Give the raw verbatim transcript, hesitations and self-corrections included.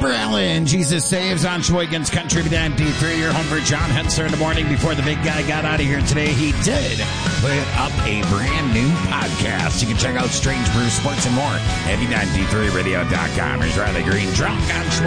Cooper Allen, Jesus Saves on Sheboygan's Country ninety-three. Your home for John Hensler in the morning before the big guy got out of here today. He did put up a brand new podcast. You can check out Strange Brew Sports and more. Heavy ninety-three radio dot com. Here's Riley Green, drunk on Sheboygan.